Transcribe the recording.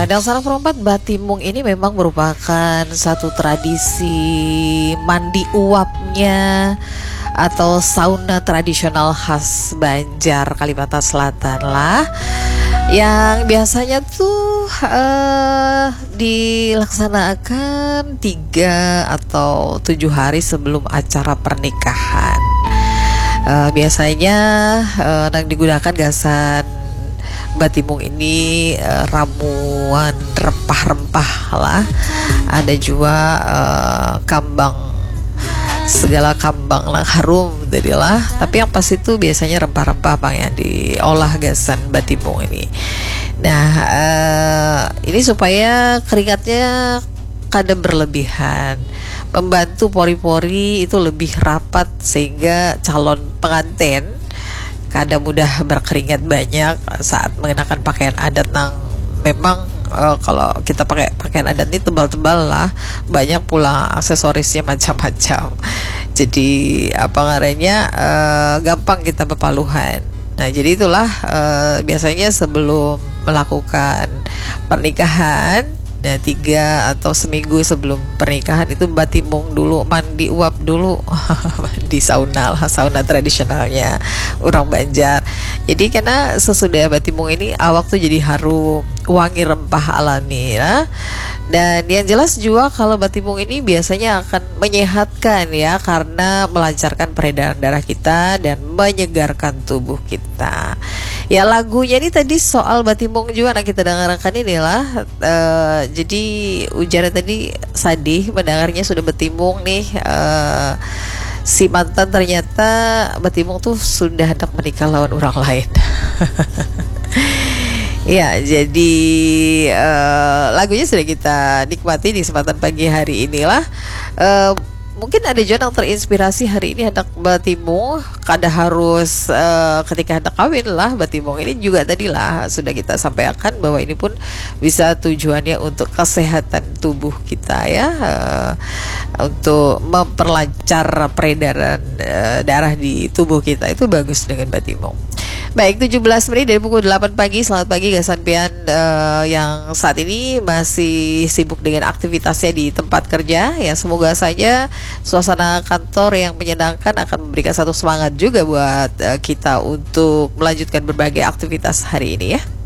Dan salah perempat Batimung ini memang merupakan satu tradisi mandi uapnya atau sauna tradisional khas Banjar, Kalimantan Selatan lah, yang biasanya tuh dilaksanakan 3 atau 7 hari sebelum acara pernikahan. Biasanya yang digunakan gasan Batimung ini ramuan rempah-rempah lah, ada juga kambang, segala kambang lah harum jadilah, tapi yang pas itu biasanya rempah-rempah bang yang diolah gasan Batimung ini. Nah ini supaya keringatnya kadang berlebihan, membantu pori-pori itu lebih rapat sehingga calon pengantin kadang mudah berkeringat banyak saat mengenakan pakaian adat. Nang memang kalau kita pakai pakaian adat ini tebal-tebal lah, banyak pula aksesorisnya macam-macam, jadi apa ngarannya gampang kita berpaluhan. Nah jadi itulah biasanya sebelum melakukan pernikahan, nah 3 atau seminggu sebelum pernikahan itu Batimung dulu, mandi uap dulu di sauna lah, sauna tradisionalnya orang Banjar. Jadi karena sesudah Batimung ini awak tuh jadi harum, wangi rempah alami ya. Dan yang jelas juga kalau Batimung ini biasanya akan menyehatkan ya, karena melancarkan peredaran darah kita dan menyegarkan tubuh kita. Ya lagunya ini tadi soal Batimung juga nak kita dengarkan inilah. Jadi ujarnya tadi Sadih mendengarnya sudah Batimung nih. Si mantan ternyata Batimung tuh sudah hendak menikah lawan orang lain. Ya, jadi lagunya sudah kita nikmati di kesempatan pagi hari inilah. Mungkin ada juga yang terinspirasi hari ini hendak Batimung, kada harus ketika hendak kawin lah Batimung ini juga tadi lah sudah kita sampaikan bahwa ini pun bisa tujuannya untuk kesehatan tubuh kita ya, untuk memperlancar peredaran darah di tubuh kita, itu bagus dengan Batimung. Baik, 17 menit dari pukul 8 pagi. Selamat pagi Gasan Pian yang saat ini masih sibuk dengan aktivitasnya di tempat kerja. Ya semoga saja suasana kantor yang menyenangkan akan memberikan satu semangat juga buat kita untuk melanjutkan berbagai aktivitas hari ini ya.